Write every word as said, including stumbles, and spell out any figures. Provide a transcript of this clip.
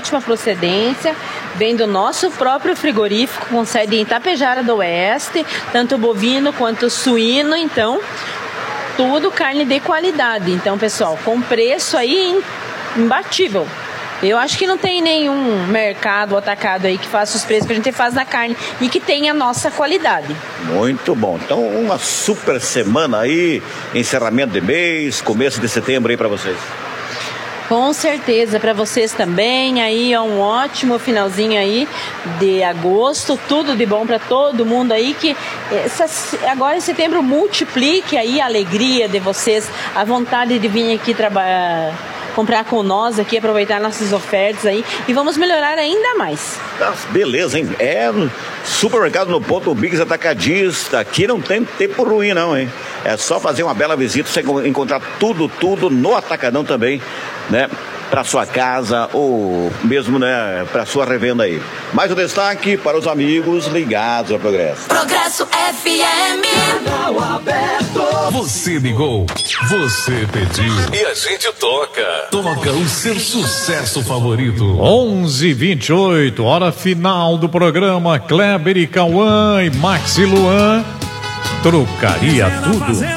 ótima procedência, vem do nosso próprio frigorífico, com sede em Itapejara do Oeste, tanto bovino quanto suíno, então tudo carne de qualidade. Então, pessoal, com preço aí imbatível. Eu acho que não tem nenhum mercado atacado aí que faça os preços que a gente faz na carne e que tenha a nossa qualidade. Muito bom. Então, uma super semana aí, encerramento de mês, começo de setembro aí para vocês. Com certeza, para vocês também, aí é um ótimo finalzinho aí de agosto, tudo de bom para todo mundo aí, que essa, agora em setembro multiplique aí a alegria de vocês, a vontade de vir aqui trabalhar, comprar com nós aqui, aproveitar nossas ofertas aí e vamos melhorar ainda mais. Beleza, hein? É supermercado no ponto Biggs Atacadista, aqui não tem tempo ruim não, hein? É só fazer uma bela visita, você encontrar tudo, tudo no Atacadão também, né? Para sua casa ou mesmo, né, para sua revenda aí. Mais um destaque para os amigos ligados ao Progresso. Progresso F M. Você ligou, você pediu e a gente toca. Toca o seu sucesso favorito. onze e vinte e oito, hora final do programa. Kleber e Cauã e Max e Luan. Trocaria tudo.